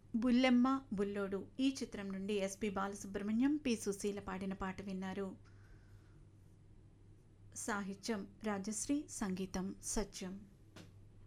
బుల్లెమ్మ బుల్లోడు ఈ చిత్రం నుండి ఎస్పి బాలసుబ్రహ్మణ్యం, పి సుశీల పాడిన పాట విన్నారు. సాహిత్యం రాజశ్రీ, సంగీతం సత్యం.